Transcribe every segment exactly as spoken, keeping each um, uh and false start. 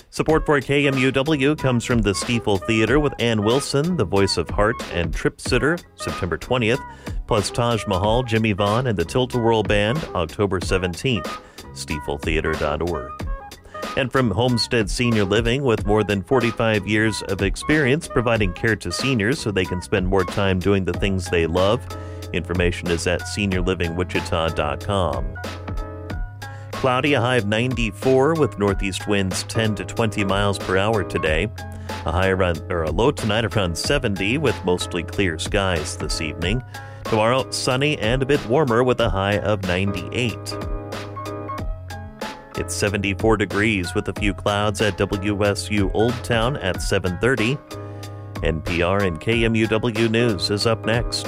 Support for K M U W comes from the Stifel Theater with Ann Wilson, the voice of Heart, and Trip Sitter, September twentieth, plus Taj Mahal, Jimmy Vaughn, and the Tilt-A-Whirl Band, October seventeenth, stifel theater dot org. And from Homestead Senior Living, with more than forty-five years of experience providing care to seniors so they can spend more time doing the things they love. Information is at senior living wichita dot com. Cloudy, a high of ninety-four with northeast winds ten to twenty miles per hour today. A high around, or a low tonight around seventy with mostly clear skies this evening. Tomorrow, sunny and a bit warmer with a high of ninety-eight. It's seventy-four degrees with a few clouds at W S U Old Town at seven thirty. N P R and K M U W News is up next.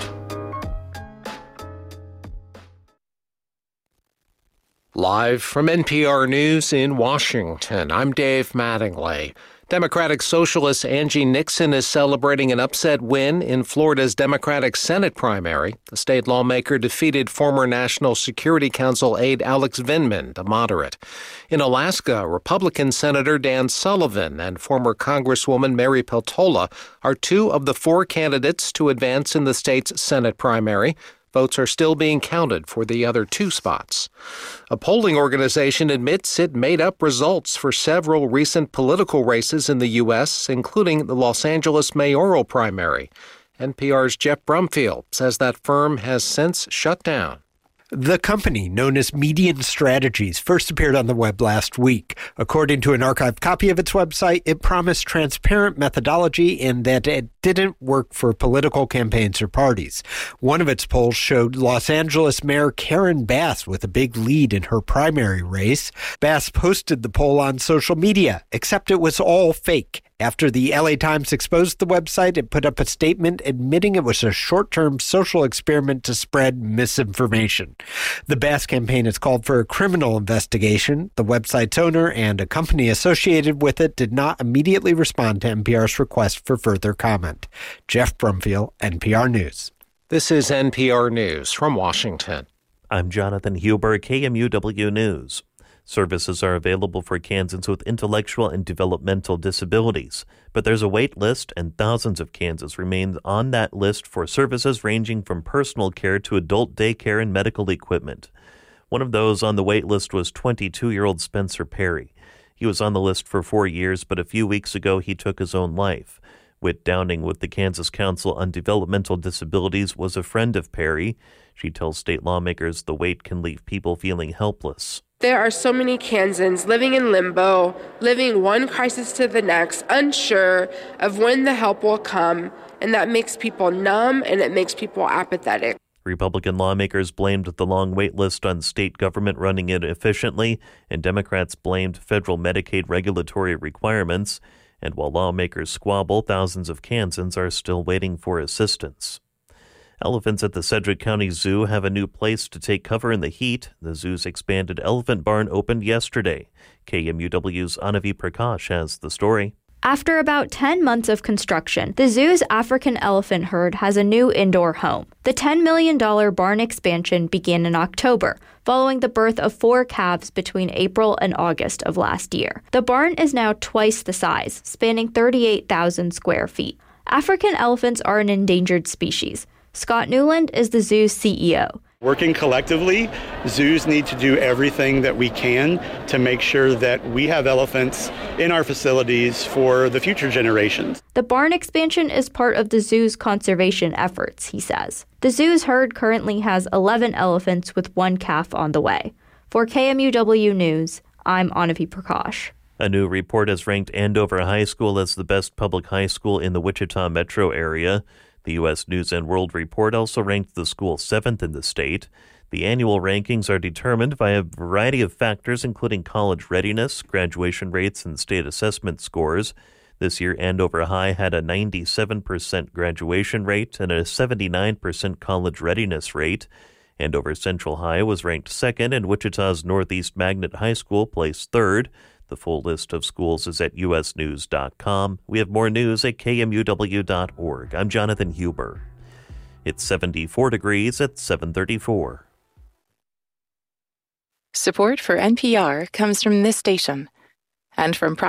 Live from N P R News in Washington, I'm Dave Mattingly. Democratic Socialist Angie Nixon is celebrating an upset win in Florida's Democratic Senate primary. The state lawmaker defeated former National Security Council aide Alex Vindman, the moderate. In Alaska, Republican Senator Dan Sullivan and former Congresswoman Mary Peltola are two of the four candidates to advance in the state's Senate primary. Votes are still being counted for the other two spots. A polling organization admits it made up results for several recent political races in the U S, including the Los Angeles mayoral primary. N P R's Jeff Brumfield says that firm has since shut down. The company, known as Median Strategies, first appeared on the web last week. According to an archived copy of its website, it promised transparent methodology and that it didn't work for political campaigns or parties. One of its polls showed Los Angeles Mayor Karen Bass with a big lead in her primary race. Bass posted the poll on social media, except it was all fake. After the L A Times exposed the website, it put up a statement admitting it was a short-term social experiment to spread misinformation. The Bass campaign has called for a criminal investigation. The website's owner and a company associated with it did not immediately respond to N P R's request for further comment. Jeff Brumfield, N P R News. This is N P R News from Washington. I'm Jonathan Huber, K M U W News. Services are available for Kansans with intellectual and developmental disabilities, but there's a wait list and thousands of Kansans remain on that list for services ranging from personal care to adult daycare and medical equipment. One of those on the wait list was twenty-two-year-old Spencer Perry. He was on the list for four years, but a few weeks ago he took his own life. Whit Downing with the Kansas Council on Developmental Disabilities was a friend of Perry. She tells state lawmakers the wait can leave people feeling helpless. There are so many Kansans living in limbo, living one crisis to the next, unsure of when the help will come, and that makes people numb and it makes people apathetic. Republican lawmakers blamed the long wait list on state government running it efficiently, and Democrats blamed federal Medicaid regulatory requirements. And while lawmakers squabble, thousands of Kansans are still waiting for assistance. Elephants at the Sedgwick County Zoo have a new place to take cover in the heat. The zoo's expanded elephant barn opened yesterday. K M U W's Anavi Prakash has the story. After about ten months of construction, the zoo's African elephant herd has a new indoor home. The ten million dollars barn expansion began in October, following the birth of four calves between April and August of last year. The barn is now twice the size, spanning thirty-eight thousand square feet. African elephants are an endangered species. Scott Newland is the zoo's C E O. Working collectively, zoos need to do everything that we can to make sure that we have elephants in our facilities for the future generations. The barn expansion is part of the zoo's conservation efforts, he says. The zoo's herd currently has eleven elephants with one calf on the way. For K M U W News, I'm Anavi Prakash. A new report has ranked Andover High School as the best public high school in the Wichita metro area. The U S News and World Report also ranked the school seventh in the state. The annual rankings are determined by a variety of factors, including college readiness, graduation rates, and state assessment scores. This year, Andover High had a ninety-seven percent graduation rate and a seventy-nine percent college readiness rate. Andover Central High was ranked second, and Wichita's Northeast Magnet High School placed third. The full list of schools is at U S news dot com. We have more news at K M U W dot org. I'm Jonathan Huber. It's seventy-four degrees at seven thirty-four. Support for N P R comes from this station and from